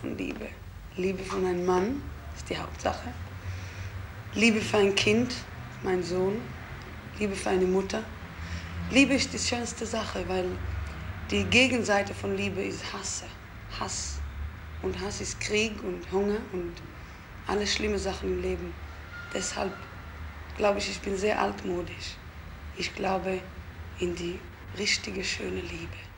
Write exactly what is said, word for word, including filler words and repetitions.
von Liebe. Liebe von einem Mann ist die Hauptsache. Liebe für ein Kind, mein Sohn. Liebe für eine Mutter. Liebe ist die schönste Sache, weil die Gegenseite von Liebe ist Hasse. Hass. Und Hass ist Krieg und Hunger und alle schlimme Sachen im Leben. Deshalb glaube ich, ich bin sehr altmodisch. Ich glaube in die richtige, schöne Liebe.